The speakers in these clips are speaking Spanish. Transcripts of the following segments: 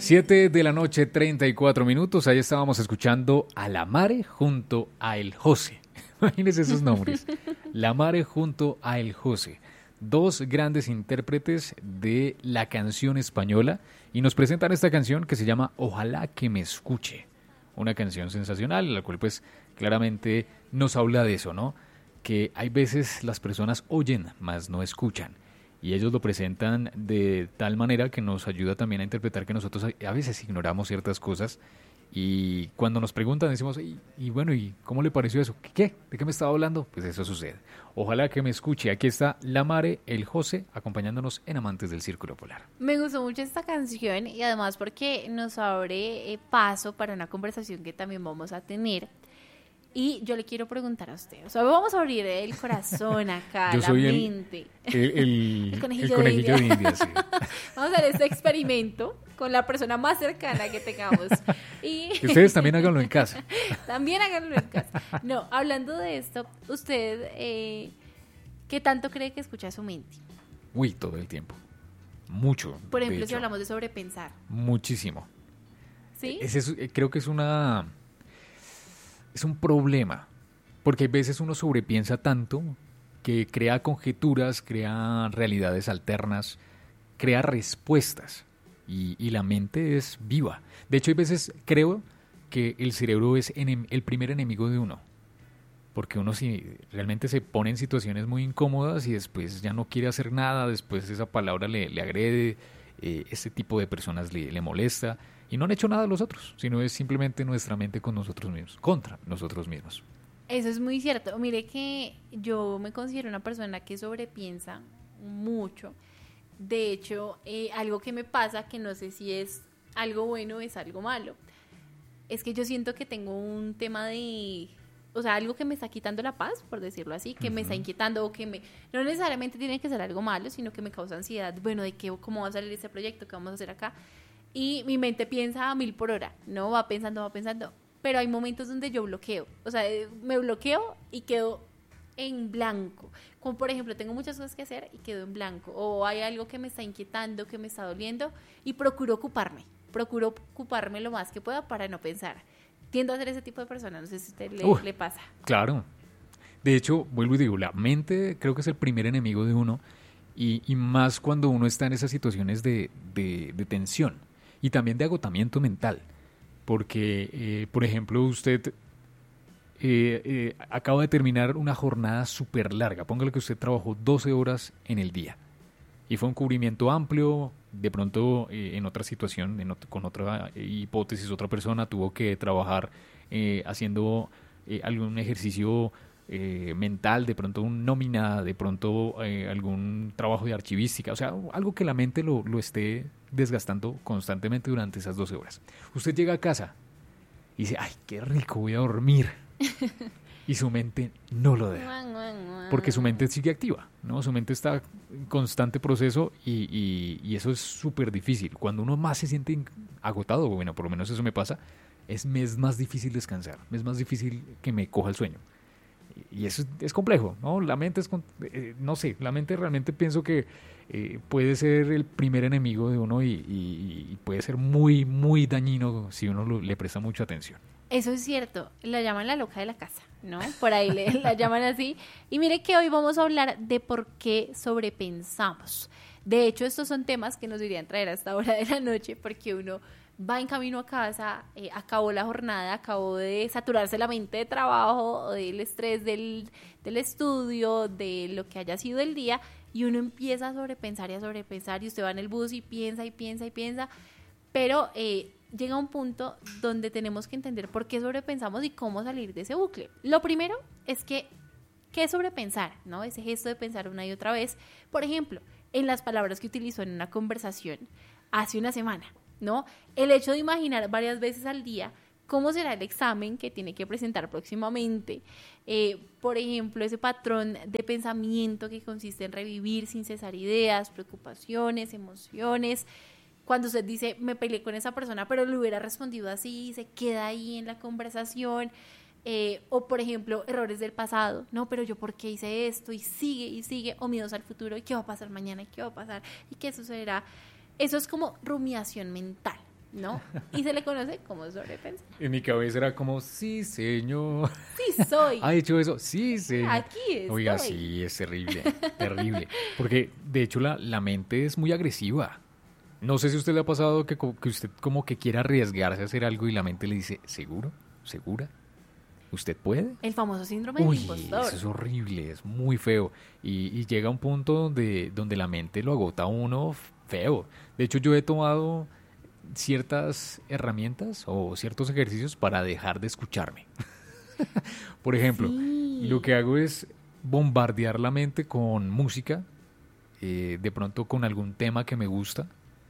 7 de la noche, 34 minutos. Ahí estábamos escuchando a La Mare junto a El José. Imagínense esos nombres. La Mare junto a El José. Dos grandes intérpretes de la canción española. Y nos presentan esta canción que se llama Ojalá que me escuche. Una canción sensacional, la cual pues claramente nos habla de eso, ¿no? Que hay veces las personas oyen, mas no escuchan. Y ellos lo presentan de tal manera que nos ayuda también a interpretar que nosotros a veces ignoramos ciertas cosas. Y cuando nos preguntan decimos, y bueno, ¿y cómo le pareció eso? ¿Qué? ¿De qué me estaba hablando? Pues eso sucede. Ojalá que me escuche. Aquí está La Mare, El José, acompañándonos en Amantes del Círculo Polar. Me gustó mucho esta canción y además porque nos abre paso para una conversación que también vamos a tener. Y yo le quiero preguntar a usted, o sea, vamos a abrir el corazón acá, Yo la soy mente. el conejillo conejillo de India, sí. Vamos a hacer este experimento con la persona más cercana que tengamos. Y ustedes también háganlo en casa. También háganlo en casa. No, hablando de esto, usted, ¿qué tanto cree que escucha su mente? Uy, todo el tiempo. Mucho. Por ejemplo, si hablamos de sobrepensar. Muchísimo. ¿Sí? Creo que es un problema, porque a veces uno sobrepiensa tanto que crea conjeturas, crea realidades alternas, crea respuestas y la mente es viva. De hecho, hay veces creo que el cerebro es el primer enemigo de uno, porque uno si realmente se pone en situaciones muy incómodas y después ya no quiere hacer nada, después esa palabra le agrede, ese tipo de personas le molesta. Y no han hecho nada a los otros, sino es simplemente nuestra mente con nosotros mismos, contra nosotros mismos. Eso es muy cierto. Mire que yo me considero una persona que sobrepiensa mucho. De hecho, algo que me pasa, que no sé si es algo bueno o es algo malo, es que yo siento que tengo un tema de... O sea, algo que me está quitando la paz, por decirlo así, que me está inquietando o que no necesariamente tiene que ser algo malo, sino que me causa ansiedad. Bueno, ¿de cómo va a salir este proyecto? ¿Qué vamos a hacer acá? Y mi mente piensa a 1000 por hora, ¿no? Va pensando, pero hay momentos donde yo bloqueo, o sea, me bloqueo y quedo en blanco, como por ejemplo, tengo muchas cosas que hacer y quedo en blanco, o hay algo que me está inquietando, que me está doliendo, y procuro ocuparme lo más que pueda para no pensar. Tiendo a ser ese tipo de persona, no sé si a usted le pasa. Claro, de hecho, vuelvo y digo, la mente creo que es el primer enemigo de uno, y más cuando uno está en esas situaciones de tensión. Y también de agotamiento mental, porque, por ejemplo, usted acaba de terminar una jornada súper larga. Póngale que usted trabajó 12 horas en el día y fue un cubrimiento amplio. De pronto, en otra situación, con otra hipótesis, otra persona tuvo que trabajar haciendo algún ejercicio mental, de pronto un nómina, de pronto algún trabajo de archivística, o sea, algo que la mente lo esté desgastando constantemente durante esas 12 horas. Usted llega a casa y dice, ay, qué rico, voy a dormir. Y su mente no lo deja, porque su mente sigue activa, ¿no? Su mente está en constante proceso y eso es súper difícil. Cuando uno más se siente agotado, bueno, por lo menos eso me pasa, es más difícil descansar, es más difícil que me coja el sueño. Y eso es complejo, ¿no? La mente no sé, la mente realmente pienso que puede ser el primer enemigo de uno y puede ser muy, muy dañino si uno le presta mucha atención. Eso es cierto, la llaman la loca de la casa, ¿no? Por ahí la llaman así. Y mire que hoy vamos a hablar de por qué sobrepensamos. De hecho, estos son temas que nos deberían traer a esta hora de la noche, porque uno va en camino a casa, acabó la jornada, acabó de saturarse la mente de trabajo, del estrés del estudio, de lo que haya sido el día, y uno empieza a sobrepensar y usted va en el bus y piensa, pero llega un punto donde tenemos que entender por qué sobrepensamos y cómo salir de ese bucle. Lo primero es ¿qué es sobrepensar? ¿No? Ese gesto de pensar una y otra vez, por ejemplo, en las palabras que utilizó en una conversación hace una semana, ¿no? El hecho de imaginar varias veces al día cómo será el examen que tiene que presentar próximamente. Por ejemplo, ese patrón de pensamiento que consiste en revivir sin cesar ideas, preocupaciones, emociones. Cuando usted dice, me peleé con esa persona, pero le hubiera respondido así, se queda ahí en la conversación. O, por ejemplo, errores del pasado. No, pero yo, ¿por qué hice esto? Y sigue. O miedos al futuro. ¿Y qué va a pasar mañana? ¿Y qué va a pasar? ¿Y qué sucederá? Eso es como rumiación mental, ¿no? Y se le conoce como sobrepensar. En mi cabeza era como, sí, señor. Sí, soy. ¿Ha hecho eso? Sí, señor. Aquí estoy. Oiga, sí, es terrible, terrible. Porque, de hecho, la mente es muy agresiva. No sé si a usted le ha pasado que usted como que quiera arriesgarse a hacer algo y la mente le dice, ¿seguro? ¿Segura? ¿Usted puede? El famoso síndrome del Uy, impostor. eso es horrible, es muy feo. Y llega un punto donde la mente lo agota a uno feo. De hecho, yo he tomado ciertas herramientas o ciertos ejercicios para dejar de escucharme. Por ejemplo, Sí. lo que hago es bombardear la mente con música, de pronto con algún tema que me gusta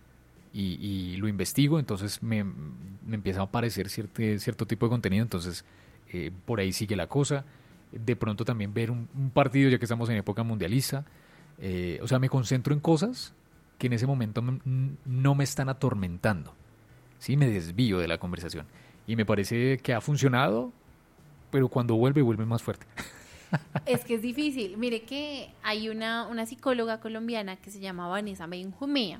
y lo investigo, entonces me empieza a aparecer cierto tipo de contenido, entonces por ahí sigue la cosa. De pronto también ver un partido, ya que estamos en época mundialista. O sea, me concentro en cosas que en ese momento no me están atormentando. Sí, me desvío de la conversación. Y me parece que ha funcionado, pero cuando vuelve más fuerte. Es que es difícil. Mire que hay una psicóloga colombiana que se llama Vanessa Benjumea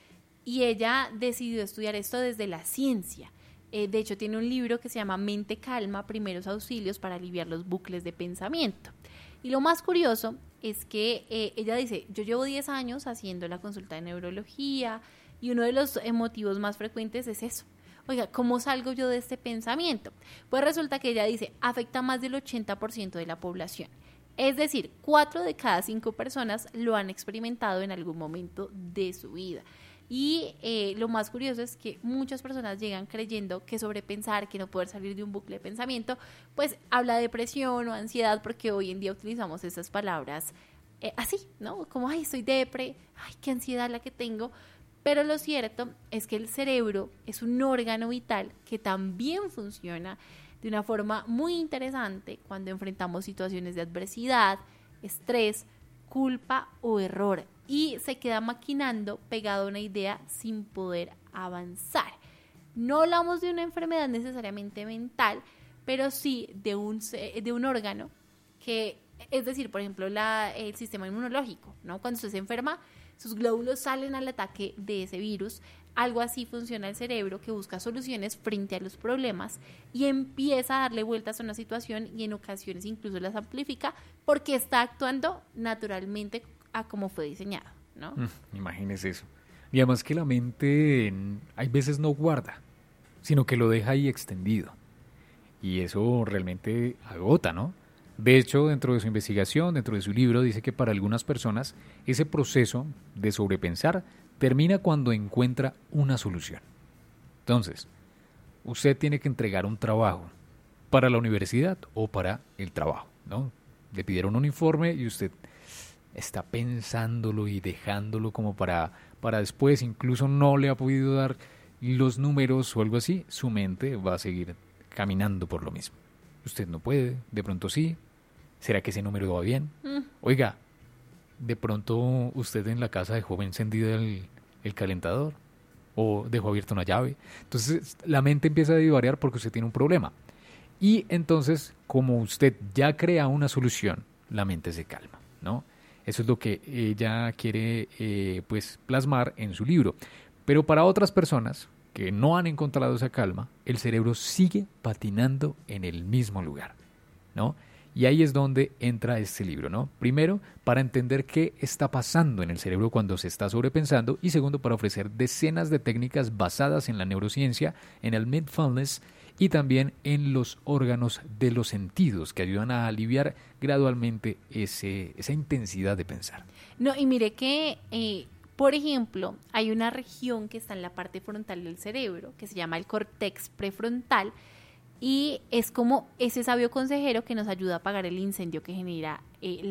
y ella decidió estudiar esto desde la ciencia. De hecho, tiene un libro que se llama Mente Calma, Primeros Auxilios para aliviar los bucles de pensamiento. Y lo más curioso es que ella dice, yo llevo 10 años haciendo la consulta de neurología y uno de los motivos más frecuentes es eso. Oiga, ¿cómo salgo yo de este pensamiento? Pues resulta que ella dice, afecta a más del 80% de la población. Es decir, 4 de cada 5 personas lo han experimentado en algún momento de su vida. Y lo más curioso es que muchas personas llegan creyendo que sobrepensar, que no poder salir de un bucle de pensamiento, pues habla de depresión o ansiedad, porque hoy en día utilizamos esas palabras así, ¿no? Como, ay, estoy depre, ay, qué ansiedad la que tengo. Pero lo cierto es que el cerebro es un órgano vital que también funciona de una forma muy interesante cuando enfrentamos situaciones de adversidad, estrés, culpa o error, y se queda maquinando pegado a una idea sin poder avanzar. No hablamos de una enfermedad necesariamente mental, pero sí de un órgano que, es decir, por ejemplo, el sistema inmunológico, ¿no? Cuando usted se enferma, sus glóbulos salen al ataque de ese virus. Algo así funciona el cerebro, que busca soluciones frente a los problemas y empieza a darle vueltas a una situación y en ocasiones incluso las amplifica porque está actuando naturalmente a como fue diseñado, ¿no? Imagínese eso. Y además que la mente hay veces no guarda, sino que lo deja ahí extendido. Y eso realmente agota, ¿no? De hecho, dentro de su investigación, dentro de su libro, dice que para algunas personas ese proceso de sobrepensar termina cuando encuentra una solución. Entonces, usted tiene que entregar un trabajo para la universidad o para el trabajo, ¿no? Le pidieron un informe y usted está pensándolo y dejándolo como para después, incluso no le ha podido dar los números o algo así, su mente va a seguir caminando por lo mismo. Usted no puede, de pronto sí. ¿Será que ese número va bien? Oiga, de pronto usted en la casa dejó encendido el calentador o dejó abierta una llave. Entonces la mente empieza a divariar porque usted tiene un problema. Y entonces, como usted ya crea una solución, la mente se calma, ¿no? Eso es lo que ella quiere pues plasmar en su libro. Pero para otras personas que no han encontrado esa calma, el cerebro sigue patinando en el mismo lugar, ¿no? Y ahí es donde entra este libro, ¿no? Primero, para entender qué está pasando en el cerebro cuando se está sobrepensando, y segundo, para ofrecer decenas de técnicas basadas en la neurociencia, en el mindfulness y también en los órganos de los sentidos que ayudan a aliviar gradualmente esa intensidad de pensar. No, y mire que, por ejemplo, hay una región que está en la parte frontal del cerebro que se llama el córtex prefrontal. Y es como ese sabio consejero que nos ayuda a apagar el incendio que genera la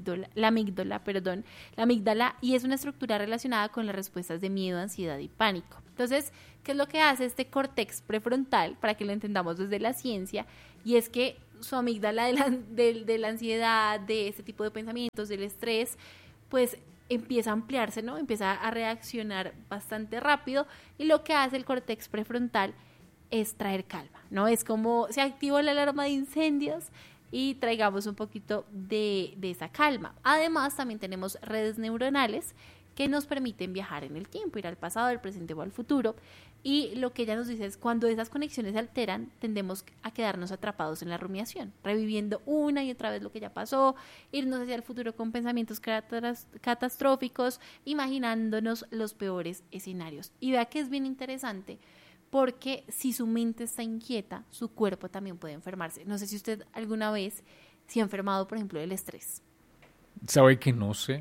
amígdala, y es una estructura relacionada con las respuestas de miedo, ansiedad y pánico. Entonces, ¿qué es lo que hace este córtex prefrontal? Para que lo entendamos desde la ciencia, y es que su amígdala de la ansiedad, de este tipo de pensamientos, del estrés, pues empieza a ampliarse, ¿no? Empieza a reaccionar bastante rápido, y lo que hace el córtex prefrontal es traer calma, ¿no? Es como se activó la alarma de incendios y traigamos un poquito de esa calma. Además, también tenemos redes neuronales que nos permiten viajar en el tiempo, ir al pasado, al presente o al futuro. Y lo que ella nos dice es, cuando esas conexiones se alteran, tendemos a quedarnos atrapados en la rumiación, reviviendo una y otra vez lo que ya pasó, irnos hacia el futuro con pensamientos catastróficos, imaginándonos los peores escenarios. Y vea que es bien interesante, porque si su mente está inquieta, su cuerpo también puede enfermarse. No sé si usted alguna vez se ha enfermado, por ejemplo, del estrés. ¿Sabe que no sé?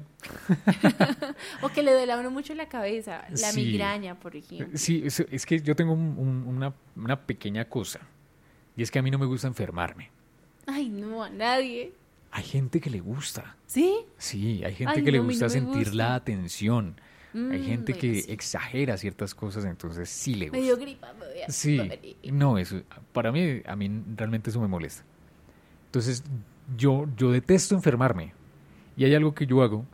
O que le duele a uno mucho la cabeza, la Sí. migraña, por ejemplo. Sí, es que yo tengo una pequeña cosa, y es que a mí no me gusta enfermarme. Ay, no, a nadie. Hay gente que le gusta. ¿Sí? Sí, hay gente Ay, que le no, a mí gusta no me sentir gusta. la atención. Hay gente Bueno, que sí. exagera ciertas cosas, entonces sí le Me dio gusta. gripa, me voy a Sí, morir. no, eso, para mí, a mí realmente eso me molesta. Entonces, yo detesto enfermarme. Y hay algo que yo hago,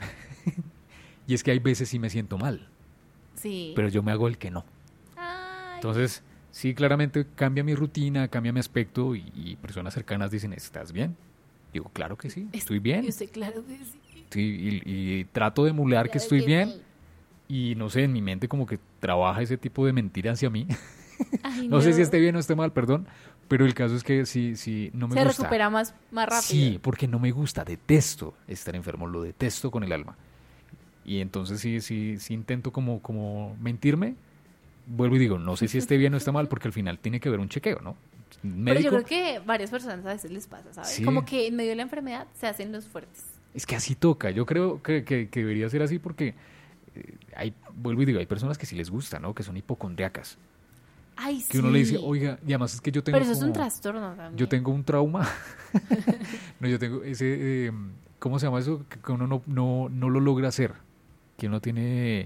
y es que hay veces sí me siento mal, Sí. pero yo me hago el que no. Ay, Entonces, sí, claramente cambia mi rutina, cambia mi aspecto, y personas cercanas dicen, ¿estás bien? Digo, claro que sí, estoy y bien. usted, claro que sí. Sí, y trato de emular que Claro estoy que bien. sí. Y no sé, en mi mente como que trabaja ese tipo de mentira hacia mí. Ay, No sé si esté bien o esté mal, perdón, pero el caso es que sí, no me Se gusta. recupera más rápido. Sí, porque no me gusta, detesto estar enfermo, lo detesto con el alma. Y entonces sí intento como mentirme, vuelvo y digo, no sé si esté bien o está mal, porque al final tiene que haber un chequeo, ¿no? Pero yo Médico, creo que varias personas a veces les pasa, ¿sabes? Sí. Como que en medio de la enfermedad se hacen los fuertes. es que así toca, yo creo que debería ser así porque vuelvo y digo, hay personas que sí les gusta, ¿no? Que son hipocondriacas. Ay, Que uno le dice, sí. oiga, y además es que yo tengo Pero eso es un como- trastorno también. Yo tengo un trauma. No, yo tengo ese, ¿cómo se llama eso? Que uno no lo logra hacer. Que uno tiene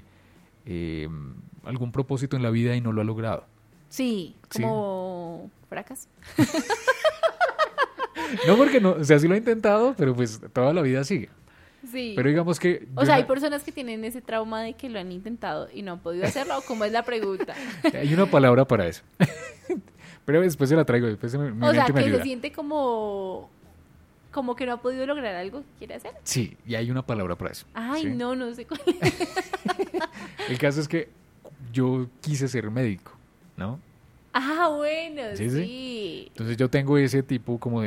algún propósito en la vida y no lo ha logrado. Sí, Sí. como fracaso. No porque no, o sea, sí lo he intentado, pero pues toda la vida sigue. Sí. Pero digamos que O sea, hay personas que tienen ese trauma de que lo han intentado y no han podido hacerlo, ¿o cómo es la pregunta? hay una palabra para eso. Pero después se la traigo, después mi O sea, mente me que se ayuda. siente como que no ha podido lograr algo que quiere hacer. Sí, y hay una palabra para eso. Ay, ¿sí? no sé cuál es. El caso es que yo quise ser médico, ¿no? Ah, bueno, Sí, sí. sí. Entonces yo tengo ese tipo como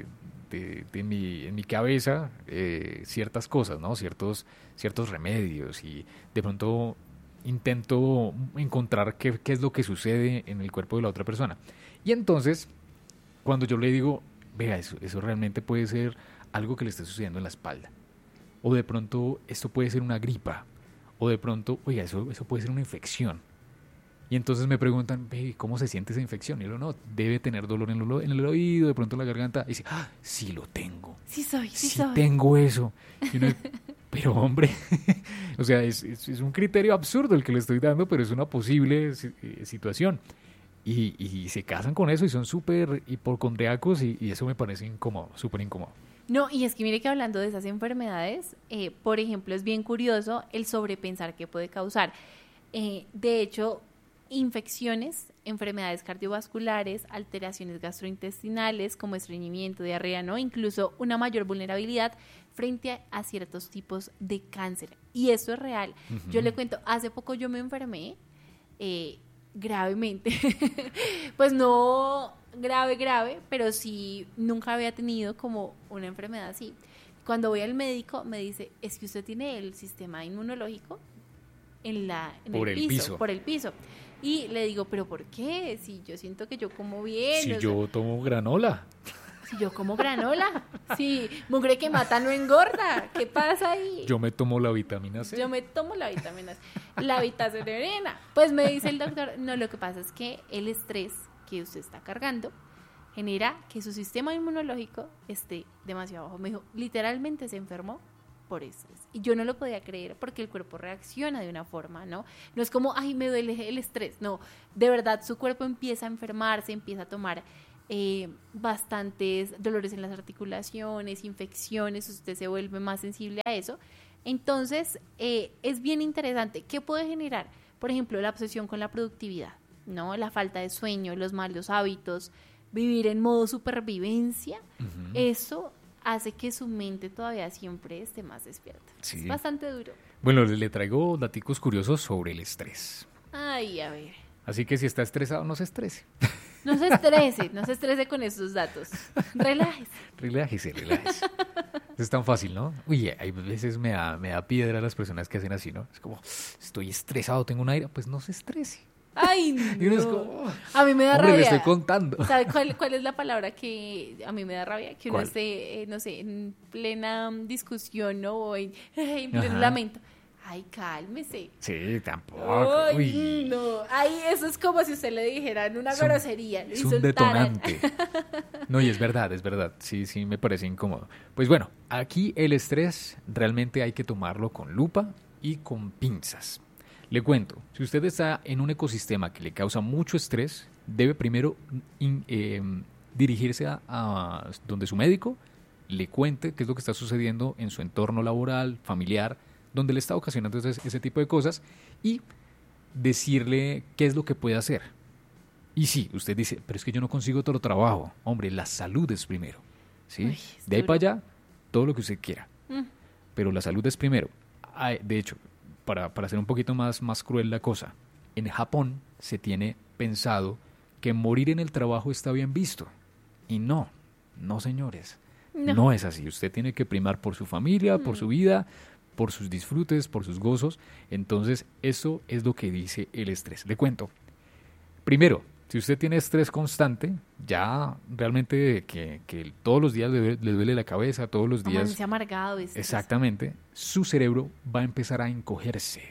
en mi cabeza ciertas cosas, ¿no? Ciertos remedios y de pronto intento encontrar qué es lo que sucede en el cuerpo de la otra persona. Y entonces, cuando yo le digo, vea, eso realmente puede ser algo que le esté sucediendo en la espalda. O de pronto esto puede ser una gripa. O de pronto, oiga, eso puede ser una infección. Y entonces me preguntan, ve, ¿cómo se siente esa infección? Y yo, no, debe tener dolor en el oído, de pronto en la garganta. Y dice, ah, sí lo tengo. Sí soy. Sí tengo eso. Y uno, pero hombre, o sea, es un criterio absurdo el que le estoy dando, pero es una posible situación. Y se casan con eso y son súper hipocondriacos y eso me parece incómodo, súper incómodo. No, y es que mire que hablando de esas enfermedades, por ejemplo, es bien curioso el sobrepensar que puede causar. De hecho, infecciones, enfermedades cardiovasculares, alteraciones gastrointestinales como estreñimiento, diarrea, ¿no? Incluso una mayor vulnerabilidad frente a ciertos tipos de cáncer. Y esto es real. Ujú. Yo le cuento, hace poco yo me enfermé gravemente. Pues no grave, pero sí nunca había tenido como una enfermedad así. Cuando voy al médico me dice, es que usted tiene el sistema inmunológico en Por el piso. por el piso. Y le digo, ¿pero por qué? Si yo siento que yo como bien. Si o sea, yo tomo granola. si yo como granola. Si mugre que mata no engorda. ¿Qué pasa ahí? Yo me tomo la vitamina C. Yo me tomo la vitamina C, la vitamina. Pues me dice el doctor, no, lo que pasa es que el estrés que usted está cargando genera que su sistema inmunológico esté demasiado bajo. Me dijo, literalmente se enfermó por estrés. Y yo no lo podía creer porque el cuerpo reacciona de una forma, ¿no? No es como, ay, me duele el estrés. No, de verdad su cuerpo empieza a enfermarse, empieza a tomar bastantes dolores en las articulaciones, infecciones, usted se vuelve más sensible a eso. Entonces, es bien interesante. ¿Qué puede generar? Por ejemplo, la obsesión con la productividad, ¿no? La falta de sueño, los malos hábitos, vivir en modo supervivencia. Ujú. Eso hace que su mente todavía siempre esté más despierta. Sí. Es bastante duro. Bueno, le traigo daticos curiosos sobre el estrés. Ay, a ver. Así que si está estresado, no se estrese. No se estrese con esos datos. Relájese. Relájese. Es tan fácil, ¿no? Uy, hay veces me da piedra a las personas que hacen así, ¿no? Es como, estoy estresado, tengo un aire. Pues no se estrese. Ay, no. Y uno es como, a mí me da hombre, rabia. le estoy contando. ¿Sabe cuál es la palabra que a mí me da rabia? Que uno ¿Cuál? esté, no sé, en plena discusión, ¿no? O en pleno Ajá. lamento. Ay, cálmese. Sí, tampoco. Ay, Uy, no. Ay, eso es como si usted le dijeran una Es un- grosería. lo es un insultaran. detonante. No, y es verdad. Sí, me parece incómodo. Pues bueno, aquí el estrés realmente hay que tomarlo con lupa y con pinzas. Le cuento, si usted está en un ecosistema que le causa mucho estrés, debe primero dirigirse a donde su médico le cuente qué es lo que está sucediendo en su entorno laboral, familiar, donde le está ocasionando ese tipo de cosas y decirle qué es lo que puede hacer. Y sí, usted dice, pero es que yo no consigo otro trabajo. Hombre, la salud es primero. ¿Sí? Uy, es De ahí duro. para allá, todo lo que usted quiera. Mm. Pero la salud es primero. Ay, de hecho, para hacer un poquito más cruel la cosa, en Japón se tiene pensado que morir en el trabajo está bien visto. Y no, señores. No. No es así. Usted tiene que primar por su familia, por su vida, por sus disfrutes, por sus gozos. Entonces, eso es lo que dice el estrés. Le cuento. Primero, si usted tiene estrés constante, ya realmente que todos los días le duele la cabeza, todos los días... Amanece amargado. Exactamente, su cerebro va a empezar a encogerse.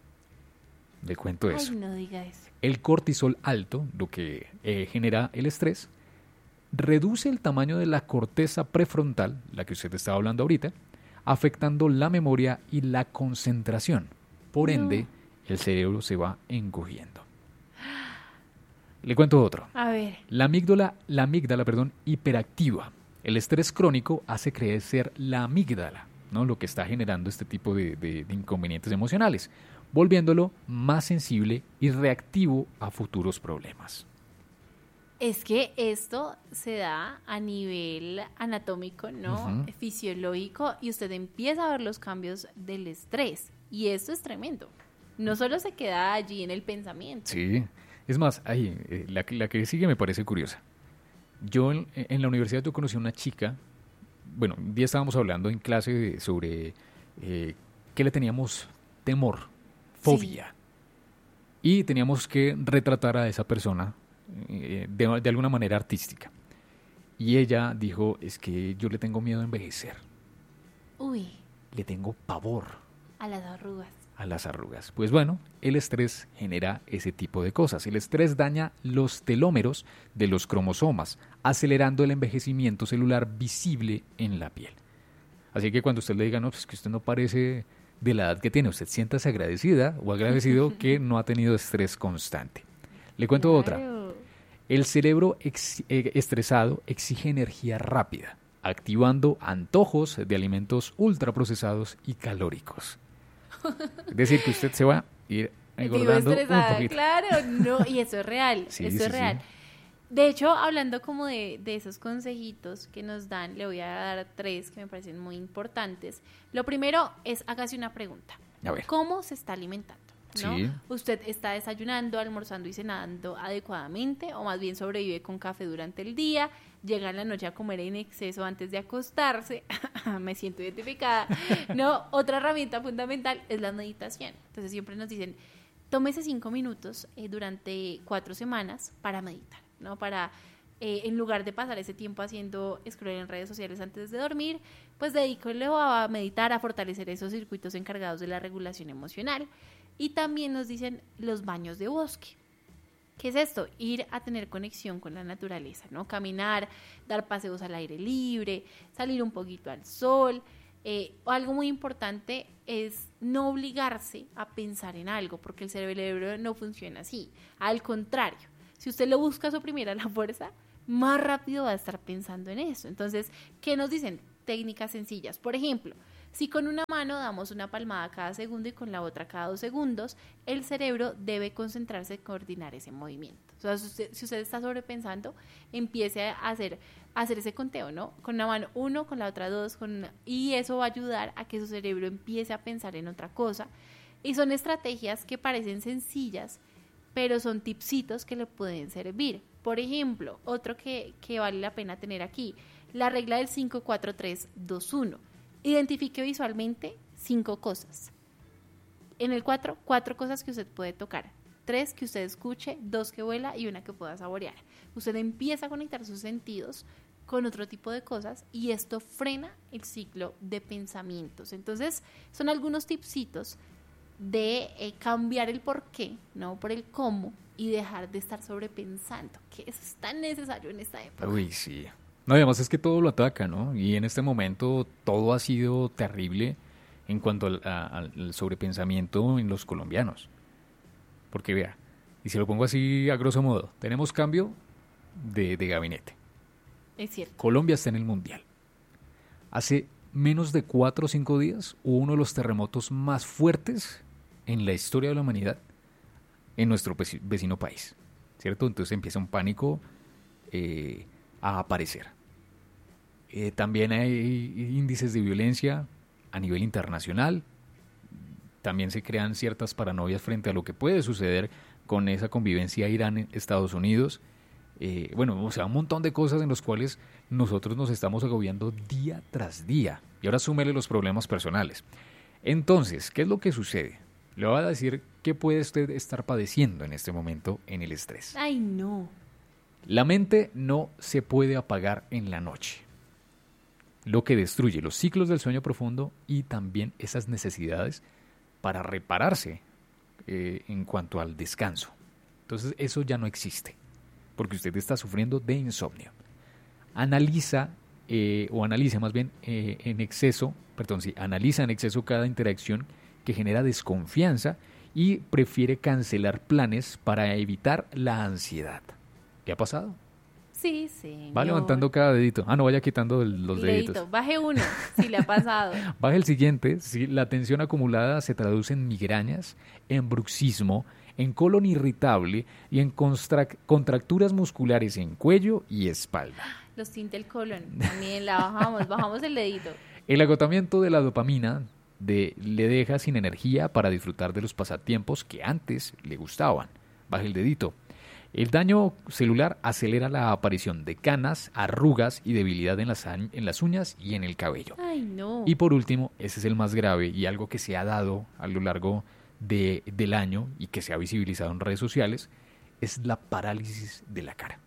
Le cuento eso. Ay, no diga eso. El cortisol alto, lo que genera el estrés, reduce el tamaño de la corteza prefrontal, la que usted estaba hablando ahorita, afectando la memoria y la concentración. Por No. ende, el cerebro se va encogiendo. Le cuento otro. A ver. La amígdala, hiperactiva. El estrés crónico hace crecer la amígdala, ¿no? Lo que está generando este tipo de inconvenientes emocionales, volviéndolo más sensible y reactivo a futuros problemas. Es que esto se da a nivel anatómico, ¿no? Ujú. Fisiológico, y usted empieza a ver los cambios del estrés. Y esto es tremendo. No solo se queda allí en el pensamiento. Sí, es más, la que sigue me parece curiosa. Yo en la universidad yo conocí a una chica, bueno, un día estábamos hablando en clase sobre que le teníamos temor, fobia, y teníamos que retratar a esa persona de alguna manera artística. Y ella dijo, es que yo le tengo miedo a envejecer, Uy, le tengo pavor a las arrugas. a las arrugas. Pues bueno, el estrés genera ese tipo de cosas. El estrés daña los telómeros de los cromosomas, acelerando el envejecimiento celular visible en la piel. Así que cuando usted le diga, no, pues que usted no parece de la edad que tiene, usted siéntase agradecida o agradecido que no ha tenido estrés constante. Le cuento otra. Claro. El cerebro estresado exige energía rápida, activando antojos de alimentos ultraprocesados y calóricos. Es decir, que usted se va a ir Vivo engordando un estresada, poquito. claro, no, y eso es real, Sí, eso sí, es real. sí. De hecho, hablando como de esos consejitos que nos dan, le voy a dar 3 que me parecen muy importantes. Lo primero es, hágase una pregunta. A ver. ¿Cómo se está alimentando? ¿No? Sí. ¿Usted está desayunando, almorzando y cenando adecuadamente? ¿O más bien sobrevive con café durante el día? ¿Llega en la noche a comer en exceso antes de acostarse? Me siento identificada. No, otra herramienta fundamental es la meditación. Entonces siempre nos dicen, tómese 5 minutos durante 4 semanas para meditar, ¿no? Para, en lugar de pasar ese tiempo haciendo scroll en redes sociales antes de dormir, pues dedícalo a meditar, a fortalecer esos circuitos encargados de la regulación emocional. Y también nos dicen los baños de bosque. ¿Qué es esto? Ir a tener conexión con la naturaleza, ¿no? Caminar, dar paseos al aire libre, salir un poquito al sol. Algo muy importante es no obligarse a pensar en algo, porque el cerebro no funciona así. Al contrario, si usted lo busca suprimir a la fuerza, más rápido va a estar pensando en eso. Entonces, ¿qué nos dicen? Técnicas sencillas. Por ejemplo, Si con una mano damos una palmada cada segundo y con la otra cada 2 segundos, el cerebro debe concentrarse en coordinar ese movimiento. O sea, si usted está sobrepensando, empiece a hacer ese conteo, ¿no? Con una mano 1, con la otra 2, y eso va a ayudar a que su cerebro empiece a pensar en otra cosa. Y son estrategias que parecen sencillas, pero son tipsitos que le pueden servir. Por ejemplo, otro que vale la pena tener aquí, la regla del 5, 4, 3, 2, 1. Identifique visualmente 5 cosas. En el 4 cosas que usted puede tocar. 3 que usted escuche, 2 que huela y 1 que pueda saborear. Usted empieza a conectar sus sentidos con otro tipo de cosas y esto frena el ciclo de pensamientos. Entonces, son algunos tipsitos de cambiar el por qué, no por el cómo, y dejar de estar sobrepensando, que eso es tan necesario en esta época. Uy, sí. No, además es que todo lo ataca, ¿no? Y en este momento todo ha sido terrible en cuanto al sobrepensamiento en los colombianos. Porque vea, y si lo pongo así a grosso modo, tenemos cambio de gabinete. Es cierto. Colombia está en el Mundial. Hace menos de 4 o 5 días hubo uno de los terremotos más fuertes en la historia de la humanidad en nuestro vecino país, ¿cierto? Entonces empieza un pánico a aparecer. También hay índices de violencia a nivel internacional. También se crean ciertas paranoias frente a lo que puede suceder con esa convivencia Irán-Estados Unidos. Bueno, o sea, un montón de cosas en las cuales nosotros nos estamos agobiando día tras día. Y ahora súmele los problemas personales. Entonces, ¿qué es lo que sucede? Le voy a decir qué puede usted estar padeciendo en este momento en el estrés. Ay, no. La mente no se puede apagar en la noche, lo que destruye los ciclos del sueño profundo y también esas necesidades para repararse en cuanto al descanso. Entonces eso ya no existe, porque usted está sufriendo de insomnio. Analiza en exceso cada interacción que genera desconfianza y prefiere cancelar planes para evitar la ansiedad. ¿Qué ha pasado? Sí, señor. Va levantando cada dedito. No vaya quitando los deditos. Baje uno, si le ha pasado. Baje el siguiente. Si la tensión acumulada se traduce en migrañas, en bruxismo, en colon irritable y en contracturas musculares en cuello y espalda. Los tinta el colon. También la bajamos el dedito. El agotamiento de la dopamina le deja sin energía para disfrutar de los pasatiempos que antes le gustaban. Baje el dedito. El daño celular acelera la aparición de canas, arrugas y debilidad en las uñas y en el cabello. Ay, no. Y por último, ese es el más grave y algo que se ha dado a lo largo del año y que se ha visibilizado en redes sociales, es la parálisis de la cara.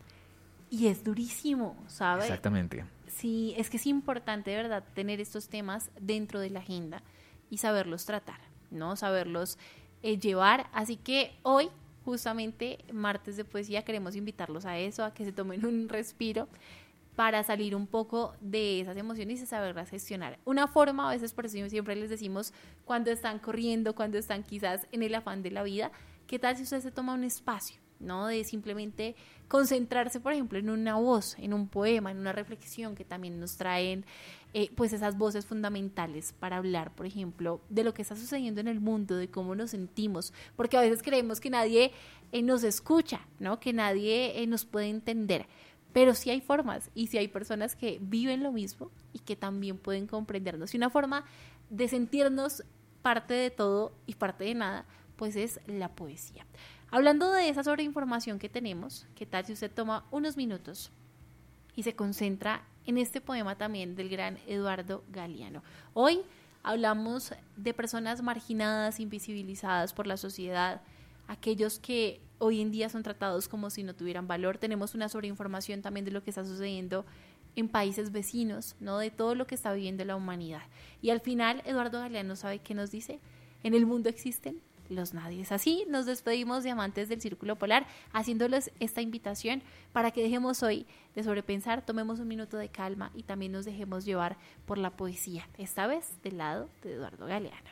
Y es durísimo, ¿sabe? Exactamente. Sí, es que es importante, de verdad, tener estos temas dentro de la agenda y saberlos tratar, ¿no? Saberlos llevar. Así que hoy, justamente, martes de poesía, queremos invitarlos a eso, a que se tomen un respiro para salir un poco de esas emociones y saberlas gestionar. Una forma, a veces por eso siempre les decimos, cuando están corriendo, cuando están quizás en el afán de la vida, ¿qué tal si usted se toma un espacio, ¿no? De simplemente concentrarse, por ejemplo, en una voz, en un poema, en una reflexión que también nos traen pues esas voces fundamentales para hablar, por ejemplo, de lo que está sucediendo en el mundo, de cómo nos sentimos, porque a veces creemos que nadie nos escucha, ¿no? Que nadie nos puede entender, pero sí hay formas y sí hay personas que viven lo mismo y que también pueden comprendernos. Y una forma de sentirnos parte de todo y parte de nada, pues es la poesía. Hablando de esa sobreinformación que tenemos, ¿qué tal si usted toma unos minutos y se concentra en este poema también del gran Eduardo Galeano? Hoy hablamos de personas marginadas, invisibilizadas por la sociedad, aquellos que hoy en día son tratados como si no tuvieran valor. Tenemos una sobreinformación también de lo que está sucediendo en países vecinos, ¿no? De todo lo que está viviendo la humanidad. Y al final, Eduardo Galeano, ¿sabe qué nos dice? En el mundo existen los nadies. Así nos despedimos de Amantes del Círculo Polar, haciéndoles esta invitación para que dejemos hoy de sobrepensar, tomemos un minuto de calma y también nos dejemos llevar por la poesía, esta vez del lado de Eduardo Galeano.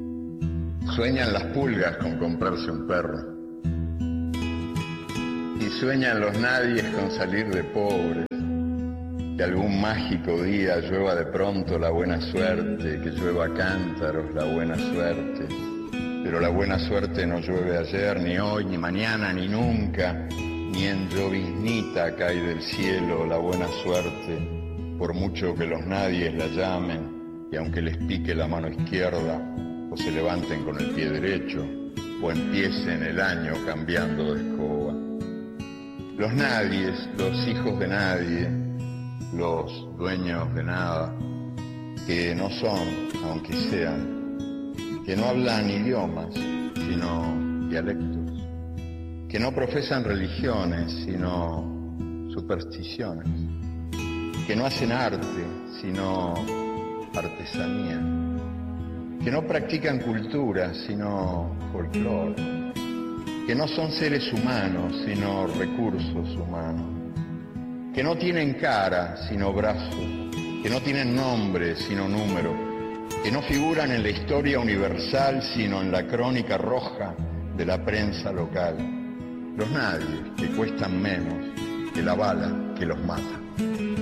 Sueñan las pulgas con comprarse un perro y sueñan los nadies con salir de pobres, que algún mágico día llueva de pronto la buena suerte, que llueva a cántaros la buena suerte. Pero la buena suerte no llueve ayer, ni hoy, ni mañana, ni nunca, ni en lloviznita cae del cielo la buena suerte, por mucho que los nadies la llamen, y aunque les pique la mano izquierda, o se levanten con el pie derecho, o empiecen el año cambiando de escoba. Los nadies, los hijos de nadie, los dueños de nada, que no son, aunque sean, que no hablan idiomas, sino dialectos, que no profesan religiones, sino supersticiones, que no hacen arte, sino artesanía, que no practican cultura, sino folclore, que no son seres humanos, sino recursos humanos, que no tienen cara, sino brazos, que no tienen nombre, sino número, que no figuran en la historia universal, sino en la crónica roja de la prensa local. Los nadies, que cuestan menos que la bala que los mata.